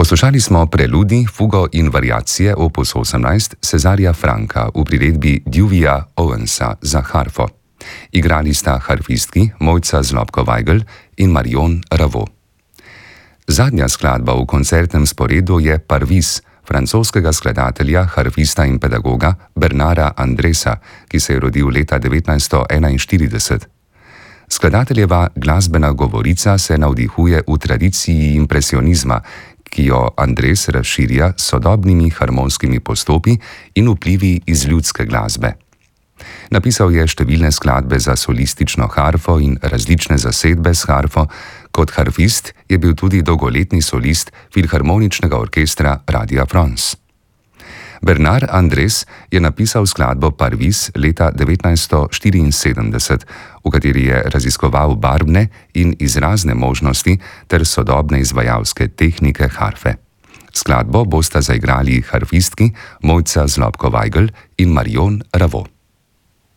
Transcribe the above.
Poslušali smo preludi, fugo in variacije opus 18 Cesarja Franka v priredbi Deweyja Owensa za harfo. Igrali sta harfistki Mojca Zlobko-Weigl in Marion Ravot. Zadnja skladba v koncertnem sporedu je Parvis francoskega skladatelja, harfista in pedagoga Bernarda Andresa, ki se je rodil leta 1941. Skladateljeva glasbena govorica se navdihuje v tradiciji impresionizma, ki jo Andres razširja s sodobnimi harmonskimi postopi in vplivi iz ljudske glasbe. Napisal je številne skladbe za solistično harfo in različne zasedbe s harfo. Kot harfist je bil tudi dolgoletni solist Filharmoničnega orkestra Radia France. Bernard Andres je napisal skladbo Parvis leta 1974, v kateri je raziskoval barvne in izrazne možnosti ter sodobne izvajalske tehnike harfe. Skladbo bosta zaigrali harfistki Mojca Zlobko-Weigl in Marion Ravot.